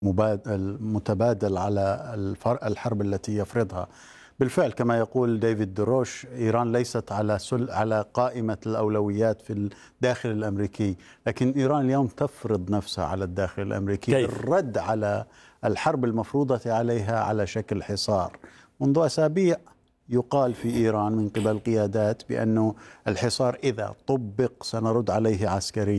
المتبادل على الحرب التي يفرضها. بالفعل كما يقول ديفيد دروش، إيران ليست على قائمة الأولويات في الداخل الأمريكي، لكن إيران اليوم تفرض نفسها على الداخل الأمريكي بالرد على الحرب المفروضة عليها على شكل حصار. منذ أسابيع يقال في إيران من قبل قيادات بأن الحصار إذا طبق سنرد عليه عسكريا.